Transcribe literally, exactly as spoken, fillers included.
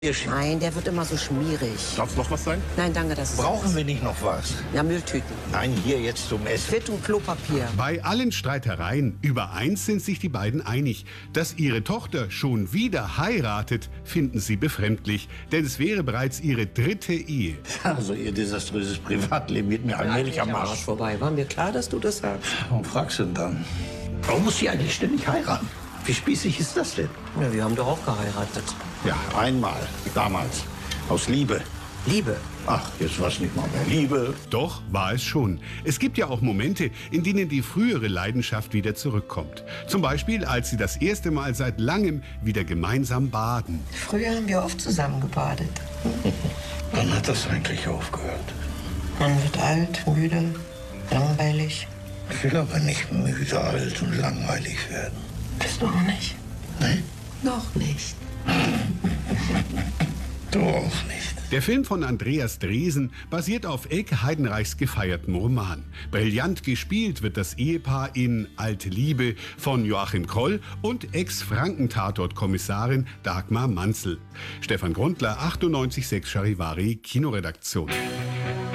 Nein, der wird immer so schmierig. Darf es noch was sein? Nein, danke, das ist Brauchen wir nicht noch was? Ja, Mülltüten. Nein, hier jetzt zum Essen. Fett und Klopapier. Bei allen Streitereien über eins sind sich die beiden einig. Dass ihre Tochter schon wieder heiratet, finden sie befremdlich. Denn es wäre bereits ihre dritte Ehe. Also ihr desaströses Privatleben geht mir allmählich am Arsch. vorbei. War mir klar, dass du das sagst? Warum fragst du denn dann? Warum muss sie eigentlich ständig heiraten? Wie spießig ist das denn? Ja, wir haben doch auch geheiratet. Ja, einmal. Damals. Aus Liebe. Liebe. Ach, jetzt war es nicht mal mehr Liebe. Doch war es schon. Es gibt ja auch Momente, in denen die frühere Leidenschaft wieder zurückkommt. Zum Beispiel, als sie das erste Mal seit langem wieder gemeinsam baden. Früher haben wir oft zusammen gebadet. Wann hat das eigentlich aufgehört? Man wird alt, müde, langweilig. Ich will aber nicht müde, alt und langweilig werden. Bist du auch nicht? Nee? Noch nicht. Du auch nicht. Der Film von Andreas Dresen basiert auf Elke Heidenreichs gefeiertem Roman. Brillant gespielt wird das Ehepaar in Alte Liebe von Joachim Kroll und Ex-Franken-Tatort-Kommissarin Dagmar Manzel. Stefan Grundler, achtundneunzig Komma sechs Charivari, Kinoredaktion.